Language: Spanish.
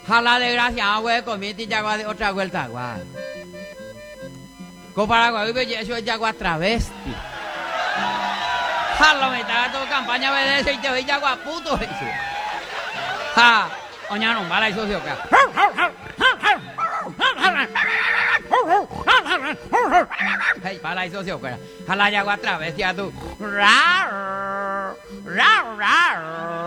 Jala desgraciado, güey, comiste yagua de otra vuelta, guay. Comparado con eso es yagua travesti. Jala, me estaba todo campaña de eso y te voy yagua puto eso. Ja, oña no, mala y socio acá. Hey, para y socio acá. Jala yagua travesti a tú. Rar, rar, rar.